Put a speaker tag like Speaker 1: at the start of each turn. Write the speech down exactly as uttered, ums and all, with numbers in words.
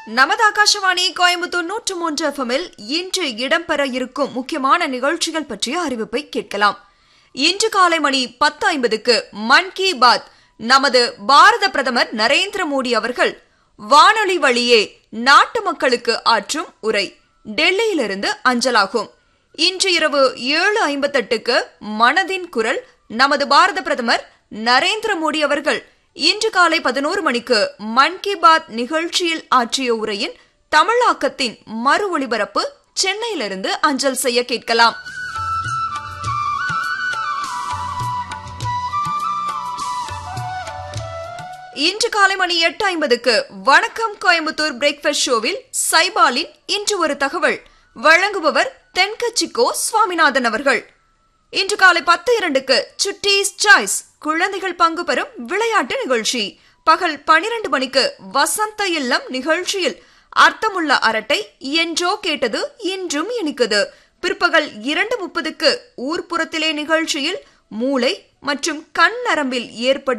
Speaker 1: நமது ஆகாஷவாணி கோயம்புத்தூர் நூற்று மூன்று எஃப்எம்மில் இன்று இடம்பெற இருக்கும் முக்கியமான நிகழ்ச்சிகள் பற்றிய அறிவிப்பை கேட்கலாம். இன்று காலை மணி பத்து ஐம்பதுக்கு மன் கி பாத் நமது பாரத பிரதமர் நரேந்திர மோடி அவர்கள் வானொலி வழியே நாட்டு மக்களுக்கு ஆற்றும் உரை டெல்லியிலிருந்து அஞ்சலாகும். இன்று இரவு ஏழு ஐம்பத்தெட்டுக்கு மனதின் குரல் நமது பாரத பிரதமர் நரேந்திர மோடி அவர்கள் இன்று காலை பதினோரு மணிக்கு மன் கி பாத் நிகழ்ச்சியில் ஆற்றிய உரையின் தமிழாக்கத்தின் மறு ஒளிபரப்பு சென்னையிலிருந்து அஞ்சல் செய்ய கேட்கலாம். இன்று காலை மணி எட்டு ஐம்பதுக்கு வணக்கம் கோயம்புத்தூர் பிரேக்ஃபாஸ்ட் ஷோவில் சைபாலின் இன்று ஒரு தகவல் வழங்குபவர் தென்கட்சிக்கோ சுவாமிநாதன் அவர்கள். இன்று காலை பத்து இரண்டுக்கு சுட்டீஸ் சாய்ஸ் குழந்தைகள் பங்கு பெறும் விளையாட்டு நிகழ்ச்சி. பகல் பனிரெண்டு மணிக்கு வசந்த இல்லம் நிகழ்ச்சியில் அர்த்தமுள்ள அரட்டை என்றோ கேட்டது இன்றும் இனிக்குது. பிற்பகல் இரண்டு முப்பதுக்கு ஊர்ப்புறத்திலே நிகழ்ச்சியில் மூளை மற்றும் கண் நரம்பில் ஏற்படும்